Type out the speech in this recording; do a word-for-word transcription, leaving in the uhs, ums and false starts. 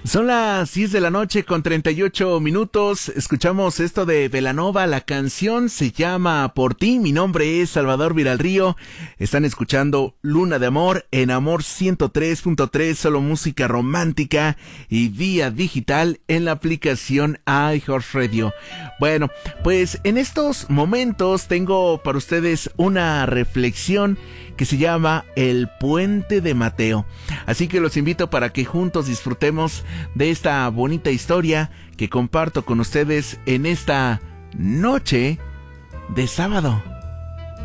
Son las diez de la noche con treinta y ocho minutos. Escuchamos esto de Belanova. La canción se llama Por ti. Mi nombre es Salvador Viralrío. Están escuchando Luna de Amor en Amor ciento tres punto tres. Solo música romántica y vía digital en la aplicación iHeartRadio. Bueno, pues en estos momentos tengo para ustedes una reflexión que se llama El Puente de Mateo. Así que los invito para que juntos disfrutemos de esta bonita historia que comparto con ustedes en esta noche de sábado.